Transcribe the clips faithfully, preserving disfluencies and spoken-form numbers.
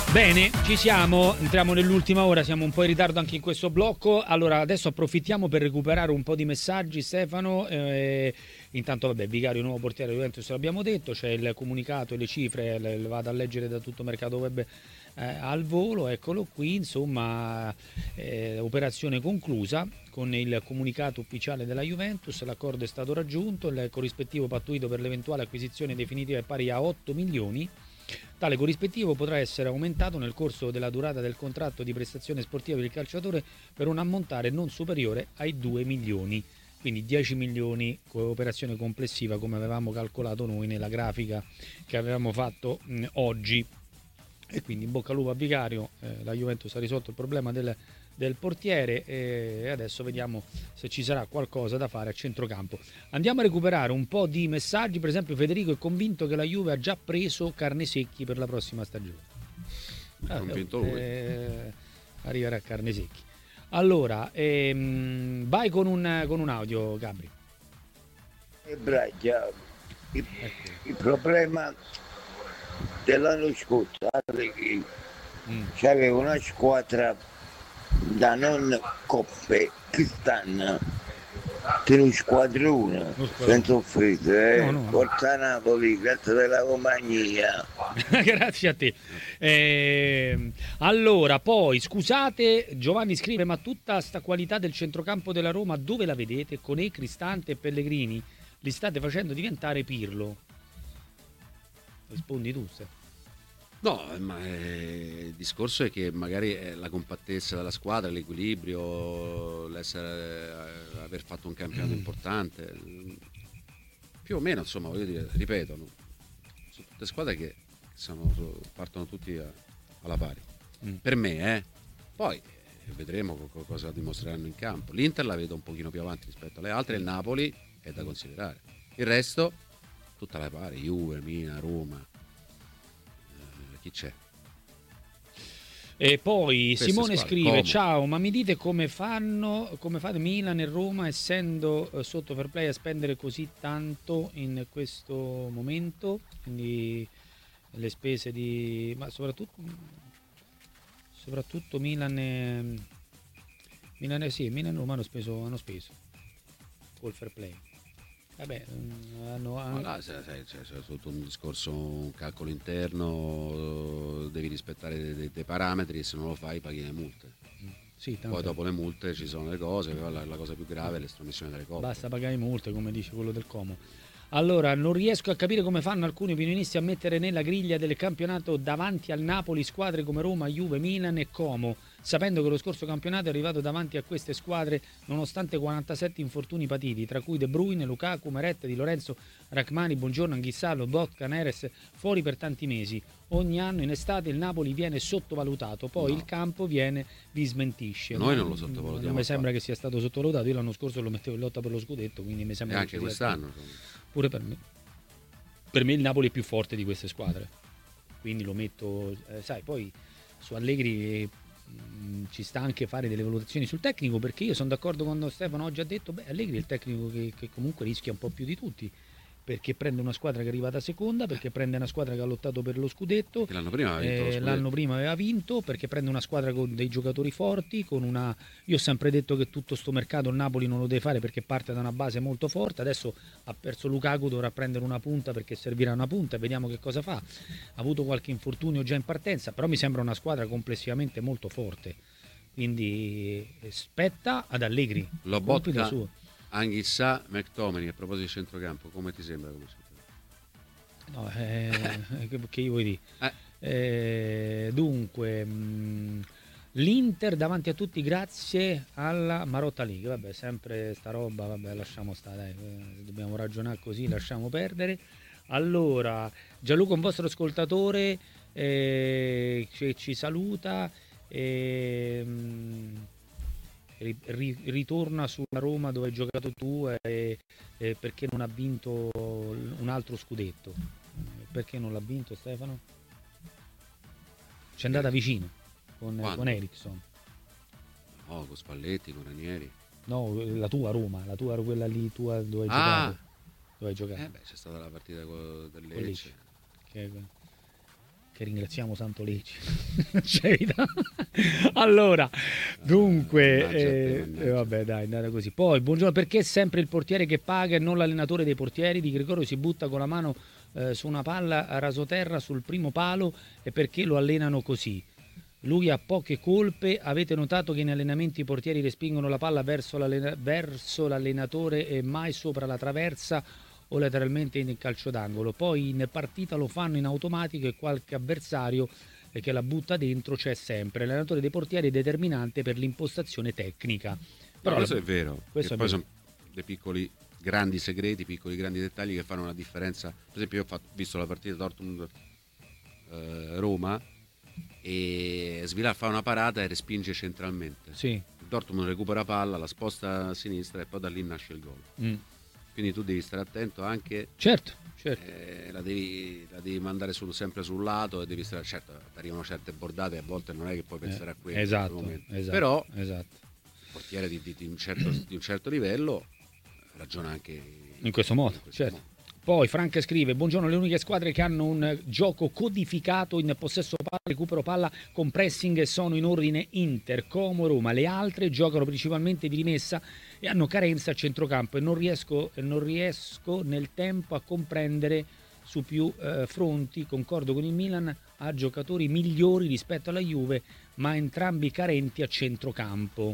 Bene, ci siamo, entriamo nell'ultima ora, siamo un po' in ritardo anche in questo blocco. Allora, adesso approfittiamo per recuperare un po' di messaggi, Stefano. Eh, intanto, vabbè, Vicario, nuovo portiere Juventus, l'abbiamo detto, c'è il comunicato e le cifre, le, le vado a leggere da tutto mercato web eh, al volo, eccolo qui, insomma, eh, operazione conclusa con il comunicato ufficiale della Juventus, l'accordo è stato raggiunto, il corrispettivo pattuito per l'eventuale acquisizione definitiva è pari a otto milioni. Tale corrispettivo potrà essere aumentato nel corso della durata del contratto di prestazione sportiva del calciatore per un ammontare non superiore ai due milioni. Quindi dieci milioni operazione complessiva come avevamo calcolato noi nella grafica che avevamo fatto mh, oggi. E quindi in bocca al lupo a Vicario, eh, la Juventus ha risolto il problema del, del portiere e adesso vediamo se ci sarà qualcosa da fare a centrocampo. Andiamo a recuperare un po' di messaggi, per esempio Federico è convinto che la Juve ha già preso Carnesecchi per la prossima stagione. È convinto lui. Eh, arriverà a Carnesecchi. Allora, ehm, vai con un, con un audio, Gabri. E Braglia, il, il problema dell'anno scorso che mm. c'aveva una squadra da non coppe, quest'anno tiene un squadrone senza offrire, eh? no, no. Forza Napoli, grazie della compagnia. Grazie a te. Eh, allora, poi scusate, Giovanni scrive: ma tutta sta qualità del centrocampo della Roma dove la vedete? Con E, Cristante e Pellegrini li state facendo diventare Pirlo. Rispondi tu, Stefano. No, ma eh, il discorso è che magari è la compattezza della squadra, l'equilibrio, l'essere, eh, aver fatto un campionato mm. importante, più o meno, insomma, voglio dire, ripeto, no? Sono tutte squadre che sono, partono tutti a, alla pari. Mm. Per me, eh. Poi eh, vedremo co- cosa dimostreranno in campo. L'Inter la vedo un pochino più avanti rispetto alle altre, il Napoli è da considerare. Il resto, tutta alla pari, Juve, Milan, Roma. Chi c'è? E poi Queste Simone squadre, scrive: come? ciao, ma mi dite come fanno come fate Milan e Roma essendo eh, sotto fair play a spendere così tanto in questo momento? Quindi le spese di ma soprattutto soprattutto Milan e Milan e sì, Milan e Roma hanno speso hanno speso col fair play. Vabbè, hanno, hanno... Là, c'è, c'è, c'è tutto un discorso, un calcolo interno, devi rispettare dei, dei, dei parametri e se non lo fai paghi le multe. Sì, poi dopo le multe ci sono le cose, la, la cosa più grave è l'estromissione delle coppe. Basta pagare multe, come dice quello del Como. Allora, non riesco a capire come fanno alcuni opinionisti a mettere nella griglia del campionato davanti al Napoli squadre come Roma, Juve, Milan e Como, sapendo che lo scorso campionato è arrivato davanti a queste squadre nonostante quarantasette infortuni patiti, tra cui De Bruyne, Lukaku, Meret, Di Lorenzo, Rachmani, Buongiorno, Anghissalo, Botka, Neres, fuori per tanti mesi. Ogni anno in estate il Napoli viene sottovalutato, poi no. il campo viene vi smentisce. Noi non lo sottovalutiamo. Non mi sembra che sia stato sottovalutato, io l'anno scorso lo mettevo in lotta per lo scudetto, quindi mi sembra e anche che quest'anno. Pure per me. Per me il Napoli è più forte di queste squadre. Quindi lo metto, eh, sai, poi su Allegri mh, ci sta anche fare delle valutazioni sul tecnico, perché io sono d'accordo quando Stefano oggi ha detto, beh, Allegri è il tecnico che, che comunque rischia un po' più di tutti, perché prende una squadra che è arrivata seconda, perché prende una squadra che ha lottato per lo scudetto, che l'anno prima, aveva vinto eh, lo scudetto. l'anno prima aveva vinto, perché prende una squadra con dei giocatori forti, con una io ho sempre detto che tutto sto mercato il Napoli non lo deve fare perché parte da una base molto forte, adesso ha perso Lukaku, dovrà prendere una punta perché servirà una punta e vediamo che cosa fa. Ha avuto qualche infortunio già in partenza, però mi sembra una squadra complessivamente molto forte, quindi spetta ad Allegri. Lobotka, Anghissà, McTominay. A proposito di centrocampo, come ti sembra come No, eh, che io vuoi dire? Eh. Eh, dunque, mh, l'Inter davanti a tutti grazie alla Marotta League. Vabbè, sempre sta roba, vabbè, lasciamo stare, dai, eh, dobbiamo ragionare così, lasciamo perdere. Allora, Gianluca, un vostro ascoltatore eh, ci, ci saluta. Eh, mh, ritorna sulla Roma dove hai giocato tu e, e perché non ha vinto un altro scudetto. Perché non l'ha vinto, Stefano? C'è andata vicino con, con Eriksson. No, con Spalletti, con Ranieri. No, la tua Roma, la tua quella lì tua dove hai ah. giocato. Dove hai giocato? Eh beh, c'è stata la partita del Lecce. Che, che ringraziamo Santo Lecce. Allora, dunque, mannaggia, eh, mannaggia. eh, vabbè dai, è andata così. Poi, buongiorno, perché sempre il portiere che paga e non l'allenatore dei portieri? Di Gregorio si butta con la mano eh, su una palla a rasoterra sul primo palo e perché lo allenano così? Lui ha poche colpe. Avete notato che in allenamenti i portieri respingono la palla verso, l'allena- verso l'allenatore e mai sopra la traversa o lateralmente in calcio d'angolo. Poi in partita lo fanno in automatico e qualche avversario che la butta dentro c'è sempre. L'allenatore dei portieri è determinante per l'impostazione tecnica. Però No, questo la- è vero. questo E è poi vero. sono dei piccoli grandi segreti, piccoli grandi dettagli che fanno una differenza. Per esempio io ho fatto- visto la partita Dortmund-Roma e Svilar fa una parata e respinge centralmente. Sì. Il Dortmund recupera palla, la sposta a sinistra e poi da lì nasce il gol. Mm. Quindi tu devi stare attento anche, Certo, certo. eh, la, devi, la devi mandare sul- sempre sul lato e devi stare, certo, ti arrivano certe bordate e a volte non è che puoi pensare Eh, a quello. in esatto, quel momento. esatto, Però esatto. il portiere di, di- di un certo, di un certo livello ragiona anche In questo modo, in questo certo. modo. Poi Franca scrive: buongiorno, le uniche squadre che hanno un gioco codificato in possesso palla, recupero palla con pressing sono in ordine Inter, Como, Roma. Le altre giocano principalmente di rimessa e hanno carenza a centrocampo e non riesco, non riesco nel tempo a comprendere su più eh, fronti. Concordo con il Milan, ha giocatori migliori rispetto alla Juve, ma entrambi carenti a centrocampo.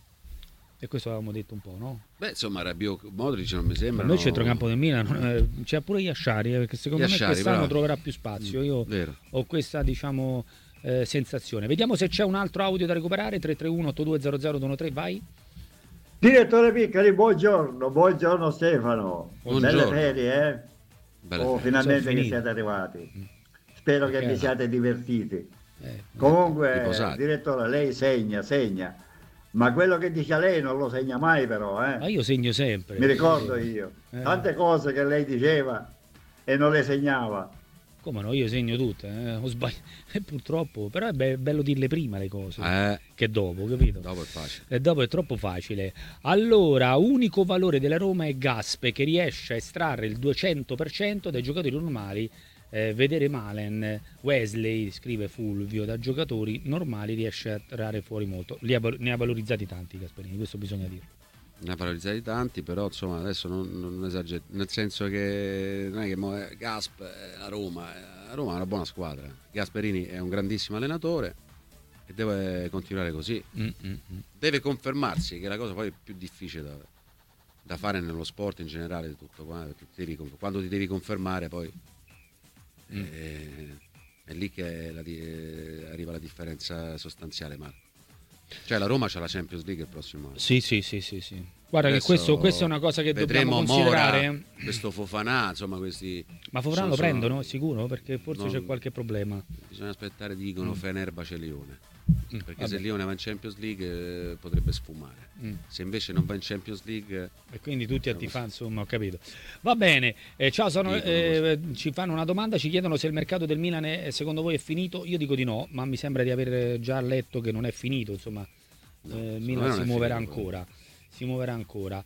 E questo avevamo detto un po', no? Beh, insomma, Rabiot, Modric non mi sembra. Per me il centrocampo del Milan eh, c'è pure Iasciari, eh, perché secondo Iasciari, me quest'anno bravo. troverà più spazio. Io Vero. ho questa, diciamo, eh, sensazione. Vediamo se c'è un altro audio da recuperare. tre tre uno otto due zero zero due uno tre, vai. Direttore Piccoli, buongiorno, buongiorno Stefano. Buongiorno. Belle ferie, eh? Belle Oh, ferie. finalmente Sono che finite. siete arrivati. Spero Perché? che vi siate divertiti. Eh, Comunque, riposati. direttore, lei segna, segna. Ma quello che dice lei non lo segna mai però, ma eh? io segno sempre. Mi ricordo io. Eh. Tante cose che lei diceva e non le segnava. Come no? Io segno tutte. Eh, ho sbagliato. E purtroppo, però è be- bello dirle prima le cose Eh, che dopo, capito? dopo è facile. E dopo è troppo facile. Allora, unico valore della Roma è Gaspe, che riesce a estrarre il duecento per cento dai giocatori normali. Eh, vedere Malen, Wesley, scrive Fulvio, da giocatori normali riesce a trarre fuori molto. Li ha, ne ha valorizzati tanti Gasperini, questo bisogna dirlo. Ne ha paralizzati tanti, però insomma adesso non, non esagero, nel senso che non è che mo è Gasp, è la Roma, è- la Roma è una buona squadra. Gasperini è un grandissimo allenatore e deve continuare così. Mm, mm, mm. Deve confermarsi, che è la cosa poi più difficile da, da fare nello sport in generale, di tutto qua, perché ti devi, quando ti devi confermare poi Mm. eh, è lì che la di- eh, arriva la differenza sostanziale, Marco. Cioè la Roma c'ha la Champions League il prossimo anno. Sì, sì, sì, sì, sì. Guarda Adesso che questo, questa è una cosa che vedremo dobbiamo considerare. Mora, questo Fofanà, insomma questi. Ma Fofana lo sono- prendono, sicuro? Perché forse non- c'è qualche problema. Bisogna aspettare, dicono Mm. Fenerbahce Lione. Mm, Perché vabbè. se Lione va in Champions League eh, potrebbe sfumare. Mm. Se invece non va in Champions League, E quindi tutti a tifare, insomma, ho capito. Va bene, eh, ciao, sono, Dicono eh, ci fanno una domanda, ci chiedono se il mercato del Milan è, secondo voi è finito. Io dico di no, ma mi sembra di aver già letto che non è finito, insomma, No, eh, il secondo Milan me si non è muoverà finito, ancora, si muoverà ancora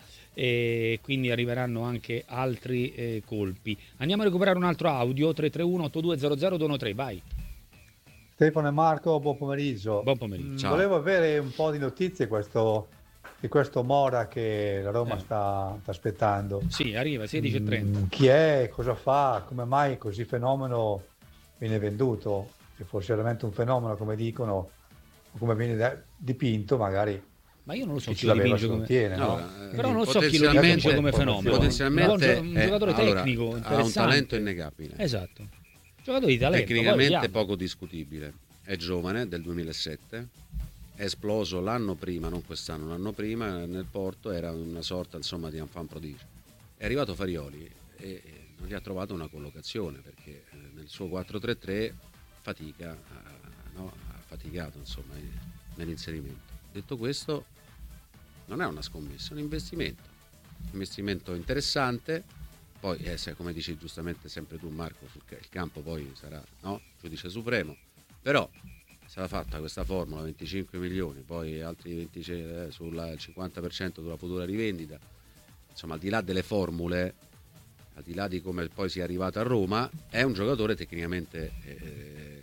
e quindi arriveranno anche altri eh, colpi. Andiamo a recuperare un altro audio, tre tre uno otto due zero zero due uno tre, vai. Stefano e Marco, buon pomeriggio. Buon pomeriggio. Mm, Ciao. Volevo avere un po' di notizie questo- di questo Mora che la Roma Eh. sta, sta aspettando. Sì, arriva sedici e trenta. Mm, chi è, cosa fa, come mai così fenomeno viene venduto? Se fosse veramente un fenomeno, come dicono, o come viene da- dipinto, magari Ma io non lo so chi chi ce lo l'aveva dipinge si come... ottiene, no? allora, eh, Però non so chi lo potenzialmente- dipinge come fenomeno. potenzialmente Un buon gio- un è- giocatore allora, tecnico, ha un interessante. talento innegabile. Esatto. Giocatore di talento. poi Tecnicamente vediamo. poco discutibile. È giovane, del duemilasette, è esploso l'anno prima, non quest'anno, l'anno prima nel Porto, era una sorta insomma di enfant prodigio. È arrivato Farioli e e non gli ha trovato una collocazione perché eh, nel suo quattro tre tre fatica, ha- no, ha faticato insomma eh, nell'inserimento. Detto questo, non è una scommessa, è un investimento. Un investimento interessante. Poi, eh, se, come dici giustamente sempre tu Marco, sul ca- il campo poi sarà, no, giudice supremo, però sarà fatta questa formula, venticinque milioni, poi altri venti eh, sul cinquanta per cento sulla futura rivendita, insomma al di là delle formule, al di là di come poi sia arrivato a Roma, è un giocatore tecnicamente eh,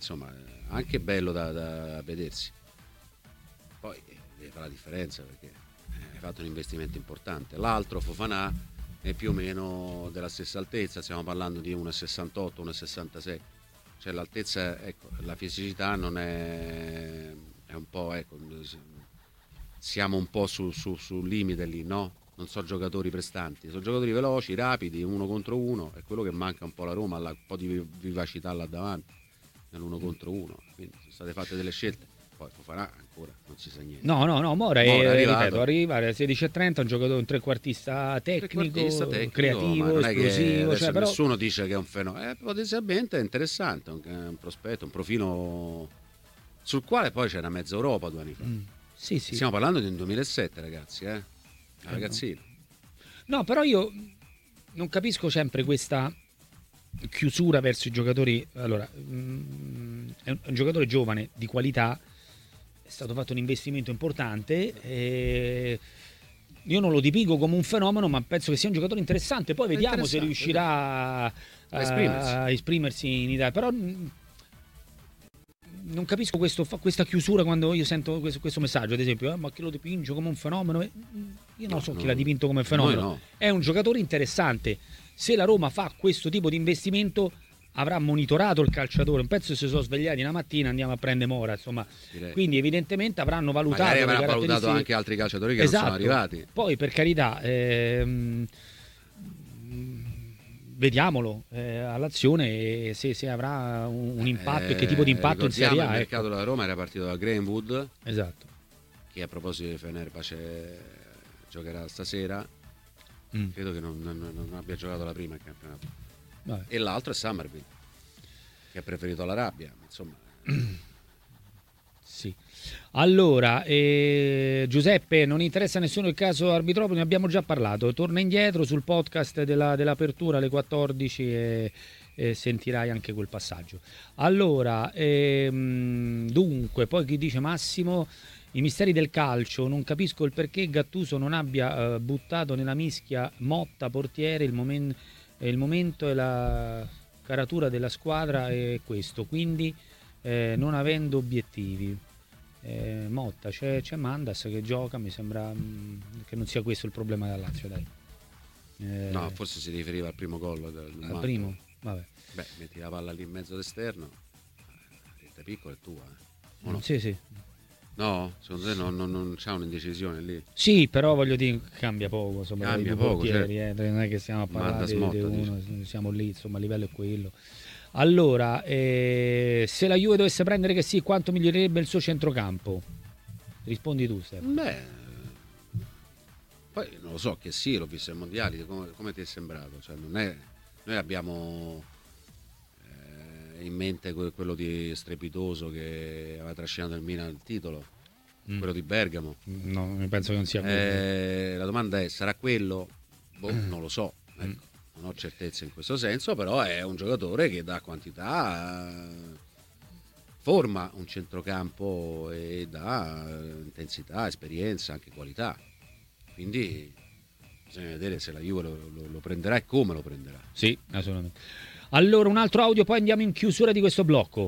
insomma anche bello da, da vedersi. Poi deve fare la differenza perché hai fatto un investimento importante. L'altro Fofana è più o meno della stessa altezza, stiamo parlando di uno virgola sessantotto, uno virgola sessantasei, cioè l'altezza, ecco, la fisicità non è, è un po', ecco, siamo un po' su, su, sul limite lì, no? Non sono giocatori prestanti, sono giocatori veloci, rapidi, uno contro uno, è quello che manca un po' alla Roma, un po' di vivacità là davanti, nell'uno contro uno, quindi sono state fatte delle scelte. Poi Fofana ancora non si sa niente. No, no, no, Mora, Mora è, è ripeto, arriva alle sedici e trenta, un giocatore, un trequartista tecnico, trequartista tecnico, creativo, esplosivo, cioè, però... nessuno dice che è un fenomeno, è potenzialmente interessante, un, un prospetto, un profilo sul quale poi c'era mezza Europa due anni fa. Mm. Sì, sì. Stiamo parlando di un duemilasette, ragazzi, eh? Ragazzino. No, però io non capisco sempre questa chiusura verso i giocatori. Allora, mm, è un, un giocatore giovane, di qualità, è stato fatto un investimento importante. E io non lo dipingo come un fenomeno, ma penso che sia un giocatore interessante. Poi vediamo se riuscirà a, a, esprimersi. a esprimersi in Italia. Però non capisco questo, questa chiusura quando io sento questo, questo messaggio, ad esempio, eh, ma chi lo dipinge come un fenomeno? Io non no, so no, chi l'ha dipinto come fenomeno. No. È un giocatore interessante. Se la Roma fa questo tipo di investimento, avrà monitorato il calciatore. Un pezzo si sono svegliati una mattina, andiamo a prendere Mora, insomma. Direi. Quindi evidentemente avranno valutato. Magari avranno valutato anche altri calciatori che esatto. non sono arrivati. Poi per carità, ehm, vediamolo eh, all'azione se, se avrà un, un impatto eh, e che tipo di impatto in Serie A. Il mercato ecco. della Roma era partito da Greenwood, esatto, che a proposito di Fenerbahce giocherà stasera. Mm. Credo che non, non, non abbia giocato la prima in campionato. Vabbè. E l'altro è Summerville, che ha preferito l'Arabia, insomma. Sì. Allora, eh, Giuseppe, non interessa a nessuno il caso Arbitropoli, ne abbiamo già parlato. Torna indietro sul podcast della, dell'apertura alle quattordici e, e sentirai anche quel passaggio. Allora, ehm, dunque, poi chi dice Massimo, i misteri del calcio, non capisco il perché Gattuso non abbia uh, buttato nella mischia Motta portiere, il, momen- il momento e la caratura della squadra è questo, quindi eh, non avendo obiettivi. Eh, Motta, c'è, c'è Mandas che gioca, mi sembra mh, che non sia questo il problema della Lazio, dai. Eh, no, forse si riferiva al primo gol del, del al primo? Vabbè. Beh, metti la palla lì in mezzo all'esterno, è piccola, è tua, eh. no? Sì, sì. No, secondo te non, non, non c'è un'indecisione lì? Sì, però voglio dire, cambia poco, insomma, cambia poco, portieri, certo. eh, non è che stiamo a parlare di, smotta, di uno, dice. Siamo lì, insomma, il livello è quello. Allora, eh, se la Juve dovesse prendere che sì, quanto migliorerebbe il suo centrocampo? Rispondi tu, Stefano. Beh, poi non lo so, che sì, l'ho visto ai mondiali, come, come ti è sembrato? Cioè, non è, noi abbiamo in mente quello di strepitoso che aveva trascinato il Milan al titolo, mm. quello di Bergamo. No, mi penso che non sia quello. Eh, la domanda è, sarà quello? Boh, mm. non lo so, ecco, mm. non ho certezza in questo senso, però è un giocatore che dà quantità, forma un centrocampo e dà intensità, esperienza, anche qualità. Quindi bisogna vedere se la Juve lo, lo, lo prenderà e come lo prenderà. Sì, assolutamente. Allora, un altro audio, poi andiamo in chiusura di questo blocco.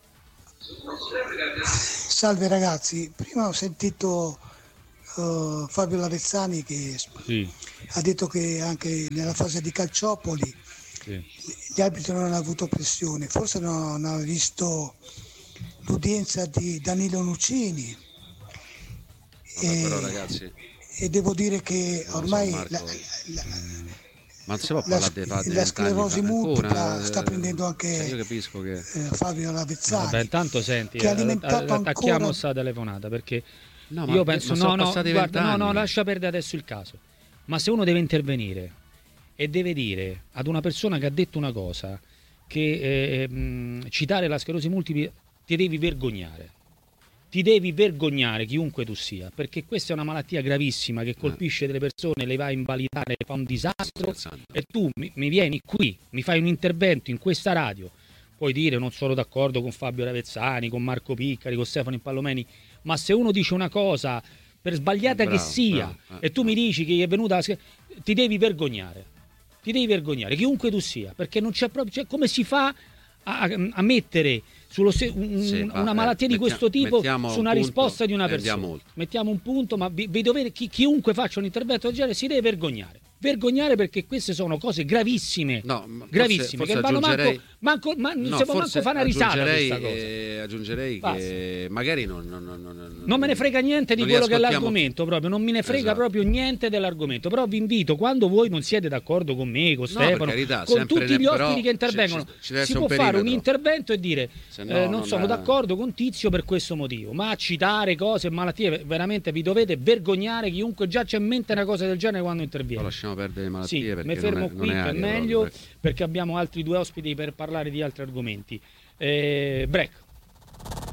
Salve ragazzi, prima ho sentito uh, Fabio Lavezzani che sì. ha detto che anche nella fase di Calciopoli sì. gli arbitri non hanno avuto pressione, forse non hanno visto l'udienza di Danilo Nucini. Vabbè, e, però ragazzi, e devo dire che ormai so, la, la, ma non si può parlare la, di la sclerosi multipla sta eh, prendendo anche cioè io capisco che... eh, Fabio Lavezzani. Vabbè, intanto senti, che ha alimentato attacchiamo ancora... sta telefonata perché no, io penso no no, guarda, no no anni. lascia perdere adesso il caso. Ma se uno deve intervenire e deve dire ad una persona che ha detto una cosa che eh, mh, citare la sclerosi multipla, ti devi vergognare. Ti devi vergognare chiunque tu sia, perché questa è una malattia gravissima che colpisce delle persone, le va a invalidare, fa un disastro, e tu mi, mi vieni qui, mi fai un intervento in questa radio, puoi dire non sono d'accordo con Fabio Lavezzani, con Marco Piccari, con Stefano Impallomeni, ma se uno dice una cosa, per sbagliata bravo, che sia, bravo, eh, e tu mi dici che gli è venuta, ti devi vergognare, ti devi vergognare, chiunque tu sia, perché non c'è proprio, cioè, come si fa a, a mettere sullo se- un, Sì, una ma, malattia eh, di questo mettia- tipo mettiamo su un una punto risposta di una e andiamo persona. oltre. Mettiamo un punto, ma vi, vi dovete, chi, chiunque faccia un intervento del genere si deve vergognare. Vergognare perché queste sono cose gravissime, No, ma gravissime, forse- che forse vanno manco, aggiungerei- manco, ma non No, si può forse manco fare una risata aggiungerei, questa cosa. eh, aggiungerei Basta. che magari non, non, non, non, Non me ne frega niente di non li quello che è ascoltiamo- l'argomento, proprio non me ne frega Esatto. proprio niente dell'argomento. Però vi invito, quando voi non siete d'accordo con me, con No, per Stefano, carità, con sempre tutti ne- gli ospiti però che intervengono, ci- ci- ci deve si essere può un fare un perimetro. intervento e dire Se no eh, non, non sono è- d'accordo con Tizio per questo motivo, ma citare cose, malattie, veramente vi dovete vergognare. Chiunque già c'è in mente una cosa del genere quando interviene. No, lasciamo perdere le malattie Sì, perché mi fermo non è, qui, non è che è aria meglio, proprio, perché abbiamo altri due ospiti per parlare di altri argomenti. Eh, break.